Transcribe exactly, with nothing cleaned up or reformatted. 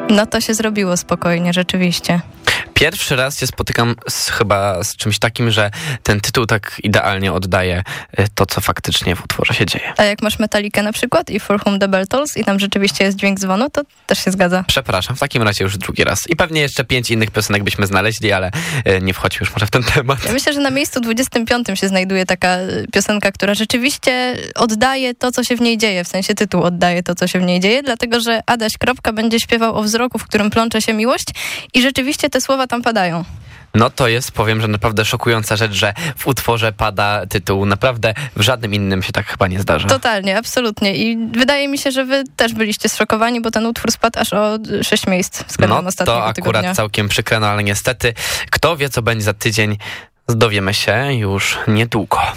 No to się zrobiło spokojnie, rzeczywiście. Pierwszy raz się spotykam z, chyba z czymś takim, że ten tytuł tak idealnie oddaje to, co faktycznie w utworze się dzieje. A jak masz Metallicę na przykład i For Whom the Bell Tolls i tam rzeczywiście jest dźwięk dzwonu, to też się zgadza. Przepraszam, w takim razie już drugi raz. I pewnie jeszcze pięć innych piosenek byśmy znaleźli, ale nie wchodźmy już może w ten temat. Ja myślę, że na miejscu dwudziestym piątym się znajduje taka piosenka, która rzeczywiście oddaje to, co się w niej dzieje, w sensie tytuł oddaje to, co się w niej dzieje, dlatego, że Adaś Kropka będzie śpiewał o wzroku, w którym plącze się miłość i rzeczywiście te słowa tam padają. No to jest, powiem, że naprawdę szokująca rzecz, że w utworze pada tytuł. Naprawdę w żadnym innym się tak chyba nie zdarza. Totalnie, absolutnie. I wydaje mi się, że wy też byliście zszokowani, bo ten utwór spadł aż o sześć miejsc w skarbem no, ostatniego to tygodnia. akurat całkiem przykre, no ale niestety kto wie, co będzie za tydzień, dowiemy się już niedługo.